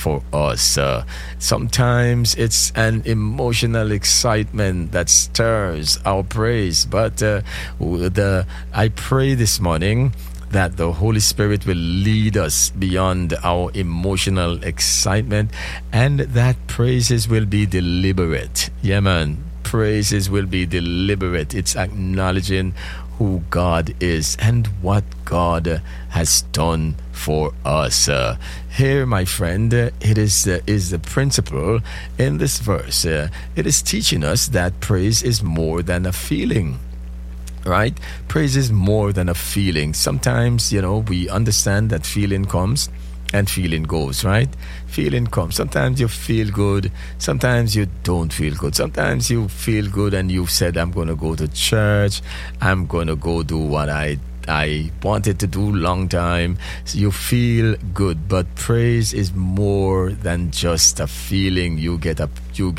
for us. Sometimes it's an emotional excitement that stirs our praise. But I pray this morning that the Holy Spirit will lead us beyond our emotional excitement, and that praises will be deliberate. Yeah, man. Praises will be deliberate. It's acknowledging who God is and what God has done for us. Here, my friend, it is the principle in this verse. It is teaching us that praise is more than a feeling. Right? Praise is more than a feeling. Sometimes, we understand that feeling comes and feeling goes, right? Feeling comes. Sometimes you feel good. Sometimes you don't feel good. Sometimes you feel good and you've said, I'm going to go to church. I'm going to go do what I wanted to do long time. So you feel good, but praise is more than just a feeling. You get a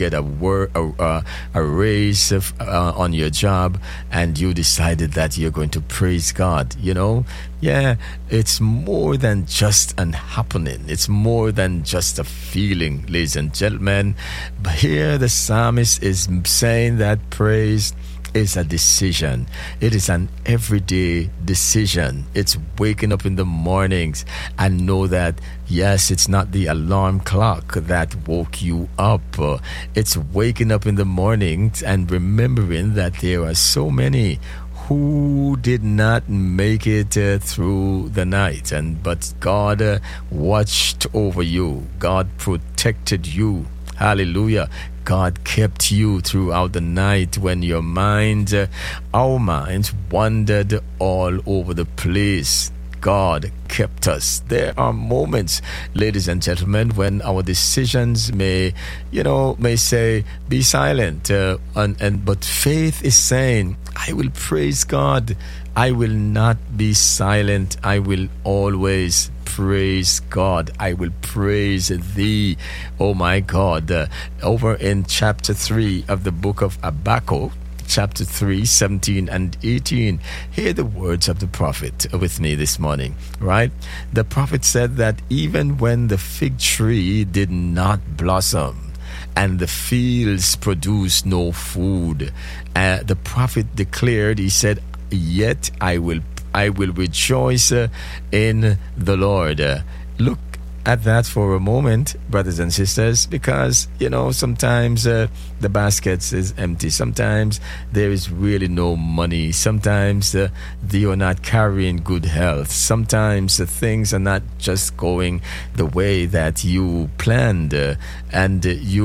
raise on your job, and you decided that you're going to praise God. Yeah, it's more than just an happening. It's more than just a feeling, ladies and gentlemen. But here the psalmist is saying that praise is a decision. It is an everyday decision. It's waking up in the mornings and know that, yes, it's not the alarm clock that woke you up. It's waking up in the mornings and remembering that there are so many who did not make it through the night, but God watched over you. God protected you. Hallelujah. God kept you throughout the night when our minds wandered all over the place. God kept us. There are moments, ladies and gentlemen, when our decisions may say, be silent. But faith is saying, I will praise God. I will not be silent. I will always praise God. I will praise thee, oh my God. Over in chapter 3 of the book of Habakkuk, chapter 3, 17 and 18, hear the words of the prophet with me this morning, right? The prophet said that even when the fig tree did not blossom and the fields produced no food, the prophet declared, he said, yet I will rejoice in the Lord. Look at that for a moment, brothers and sisters, because sometimes the basket is empty. Sometimes there is really no money. Sometimes you are not carrying good health. Sometimes things are not just going the way that you planned, and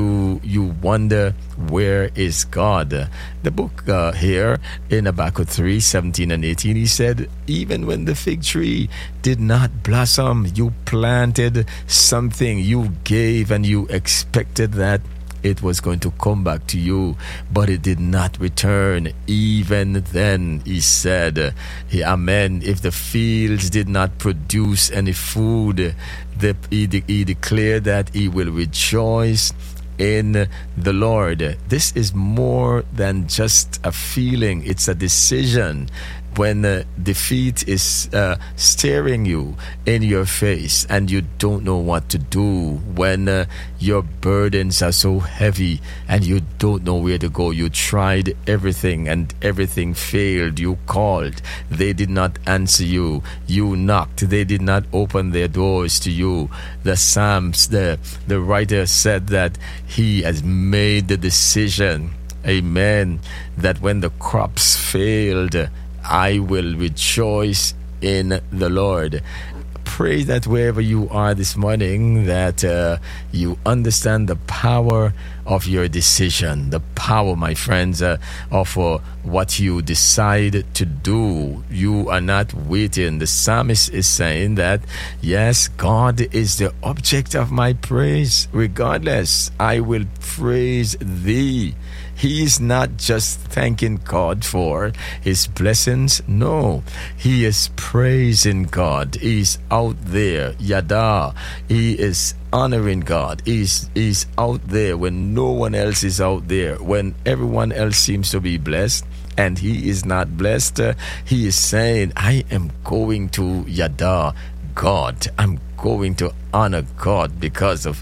you wonder, where is God? The book here in Habakkuk 3, 17 and 18, he said, even when the fig tree did not blossom, you planted something, you gave, and you expected that it was going to come back to you, but it did not return. Even then, he said, amen, if the fields did not produce any food, he declared that he will rejoice in the Lord. This is more than just a feeling. It's a decision. When defeat is staring you in your face and you don't know what to do, when your burdens are so heavy and you don't know where to go, you tried everything and everything failed. You called, they did not answer you. You knocked, they did not open their doors to you. The Psalms, the writer said that he has made the decision, amen, that when the crops failed, I will rejoice in the Lord. Pray that wherever you are this morning, that you understand the power of your decision, the power, my friends, of what you decide to do. You are not waiting. The psalmist is saying that, yes, God is the object of my praise. Regardless, I will praise thee. He is not just thanking God for his blessings. No, he is praising God. He's out there, yada. He is honoring God. He's out there when no one else is out there. When everyone else seems to be blessed and he is not blessed, he is saying, I am going to yada God. I'm going to honor God because of